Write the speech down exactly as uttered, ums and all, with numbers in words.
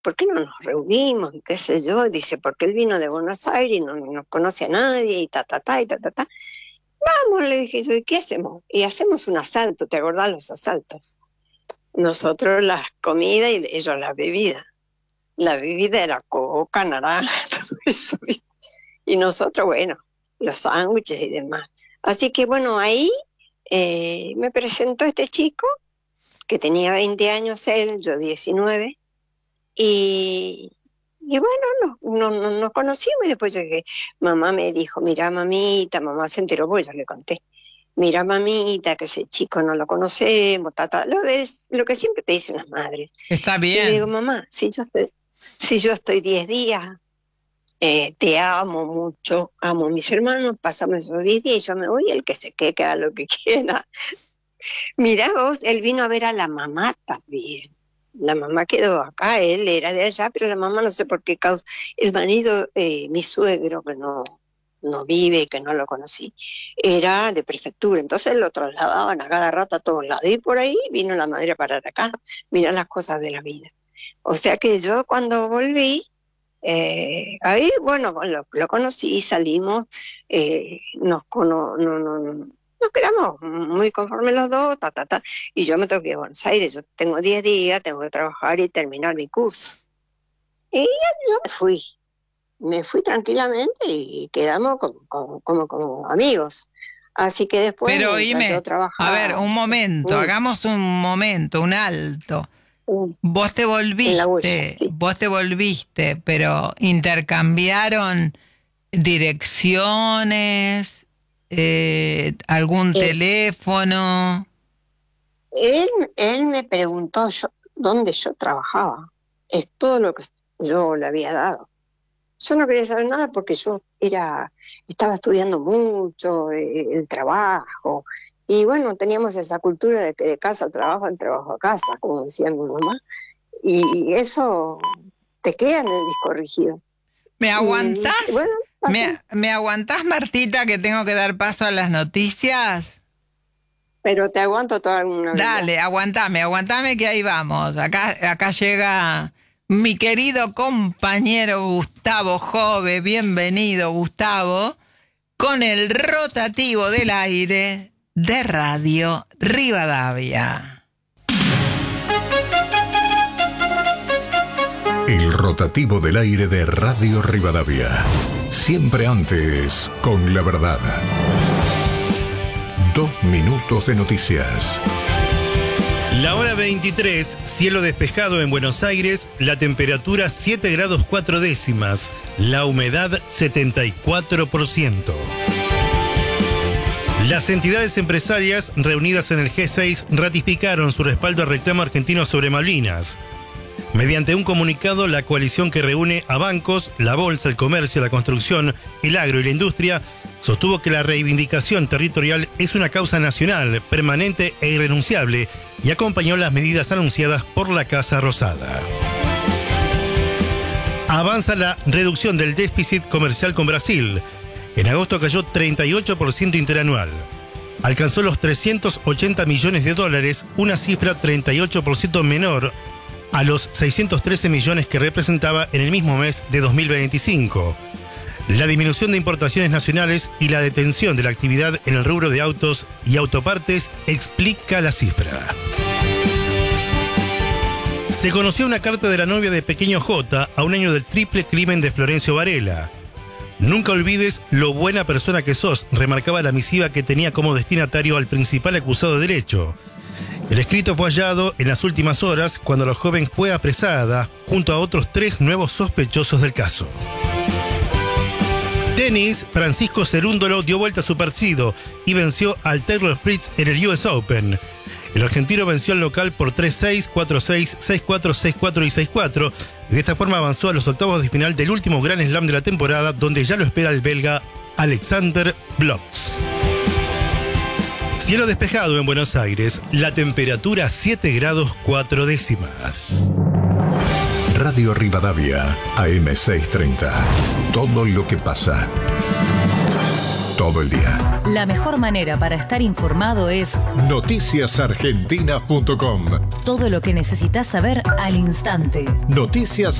¿por qué no nos reunimos? Y qué sé yo, dice, porque él vino de Buenos Aires y no, no conoce a nadie, y ta, ta, ta, y ta, ta, ta. Vamos, le dije yo, ¿y qué hacemos? Y hacemos un asalto, ¿te acordás los asaltos? Nosotros las comidas y ellos las bebidas. La bebida era coca, naranja, todo eso, ¿viste? Y nosotros, bueno, los sándwiches y demás. Así que bueno, ahí eh, me presentó este chico, que tenía veinte años él, yo diecinueve, y, y bueno, nos, nos, nos conocimos y después llegué. Mamá me dijo, mira mamita, mamá se enteró, pues yo le conté. Mira mamita, que ese chico no lo conocemos, ta, ta, lo, de, lo que siempre te dicen las madres. Está bien. Y le digo, mamá, si yo estoy, si yo estoy diez días, eh, te amo mucho, amo a mis hermanos, pasamos esos diez días y yo me voy, el que se quede, que haga lo que quiera. Mirá vos, él vino a ver a la mamá también. La mamá quedó acá, él era de allá, pero la mamá no sé por qué causa. El marido, eh, mi suegro, que no, no vive, que no lo conocí, era de prefectura, entonces lo trasladaban a cada rato a todos lados. Y por ahí vino la madre a parar acá, mirá las cosas de la vida. O sea que yo cuando volví, eh, ahí, bueno, lo, lo conocí, salimos, eh, nos, cono, no, no, no, nos quedamos muy conformes los dos, ta, ta, ta, y yo me tengo que ir a Buenos Aires, yo tengo diez días, tengo que trabajar y terminar mi curso. Y yo me fui, me fui tranquilamente y quedamos como, como, como, como amigos. Así que después... Pero oíme, yo trabajaba, a ver, un momento, mm, hagamos un momento, un alto. mm, Vos te volviste, huella, sí. vos te volviste, pero intercambiaron direcciones, eh, algún Eh, teléfono. Él, él me preguntó yo, dónde yo trabajaba. Es todo lo que yo le había dado. Yo no quería saber nada porque yo era, estaba estudiando mucho, eh, el trabajo. Y bueno, teníamos esa cultura de que de casa a trabajo, en trabajo a casa, como decía mi mamá. Y eso te queda en el disco rígido. ¿Me aguantás? Y, bueno, ¿Me, ¿Me aguantás, Martita, que tengo que dar paso a las noticias? Pero te aguanto toda una vez. Dale, aguantame, aguantame que ahí vamos. Acá, acá llega mi querido compañero Gustavo Jove. Bienvenido, Gustavo, con el rotativo del aire de Radio Rivadavia. El rotativo del aire de Radio Rivadavia. Siempre antes con la verdad. Dos minutos de noticias. La hora veintitrés, cielo despejado en Buenos Aires, la temperatura siete grados cuatro décimas, la humedad setenta y cuatro por ciento. Las entidades empresarias reunidas en el G seis ratificaron su respaldo al reclamo argentino sobre Malvinas. Mediante un comunicado, la coalición que reúne a bancos, la bolsa, el comercio, la construcción, el agro y la industria sostuvo que la reivindicación territorial es una causa nacional, permanente e irrenunciable y acompañó las medidas anunciadas por la Casa Rosada. Avanza la reducción del déficit comercial con Brasil. En agosto cayó treinta y ocho por ciento interanual. Alcanzó los trescientos ochenta millones de dólares, una cifra treinta y ocho por ciento menor a los seiscientos trece millones que representaba en el mismo mes de dos mil veinticinco. La disminución de importaciones nacionales y la detención de la actividad en el rubro de autos y autopartes explica la cifra. Se conoció una carta de la novia de Pequeño J a un año del triple crimen de Florencio Varela. Nunca olvides lo buena persona que sos, remarcaba la misiva que tenía como destinatario al principal acusado de derecho. El escrito fue hallado en las últimas horas cuando la joven fue apresada junto a otros tres nuevos sospechosos del caso. Tenis, Francisco Cerúndolo dio vuelta a su partido y venció al Taylor Fritz en el U S Open. El argentino venció al local por tres seis, cuatro seis, seis cuatro, seis cuatro y seis cuatro. Y de esta forma avanzó a los octavos de final del último Grand Slam de la temporada, donde ya lo espera el belga Alexander Blotz. Cielo despejado en Buenos Aires, la temperatura siete grados cuatro décimas. Radio Rivadavia, A M seiscientos treinta. Todo lo que pasa. todo el día. La mejor manera para estar informado es noticias argentinas punto com. todo lo que necesitas saber al instante. Noticias